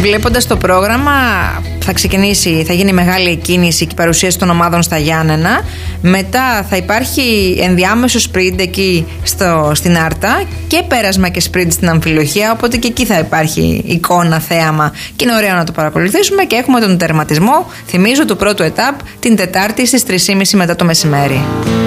Βλέποντας το πρόγραμμα, θα γίνει μεγάλη εκκίνηση και η παρουσίαση των ομάδων στα Γιάννενα. Μετά θα υπάρχει ενδιάμεσο σπριντ εκεί στην Άρτα και πέρασμα και σπριντ στην Αμφιλοχία. Οπότε και εκεί θα υπάρχει εικόνα, θέαμα και είναι ωραίο να το παρακολουθήσουμε. Και έχουμε τον τερματισμό, θυμίζω, του πρώτου ετάπ την Τετάρτη στις 3.30 μετά το μεσημέρι.